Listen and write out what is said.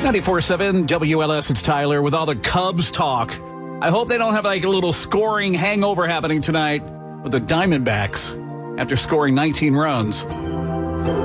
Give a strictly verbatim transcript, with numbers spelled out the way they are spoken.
ninety-four point seven W L S, it's Tyler with all the Cubs talk. I hope they don't have like a little scoring hangover happening tonight with the Diamondbacks after scoring nineteen runs.